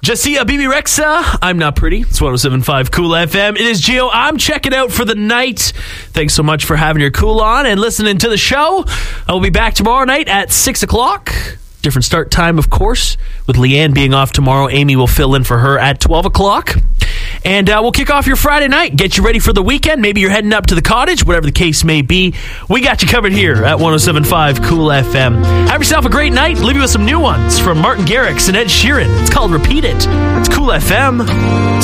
Jasia Bibi Rexa, I'm Not Pretty. It's 107.5 Cool FM. It is Gio. I'm checking out for the night. Thanks so much for having your cool on and listening to the show. I will be back tomorrow night at 6 o'clock. Different start time, of course. With Leanne being off tomorrow, Amy will fill in for her at 12 o'clock. And we'll kick off your Friday night. Get you ready for the weekend. Maybe you're heading up to the cottage, whatever the case may be. We got you covered here at 107.5 Cool FM. Have yourself a great night. Leave you with some new ones from Martin Garrix and Ed Sheeran. It's called Repeat It. It's Cool FM.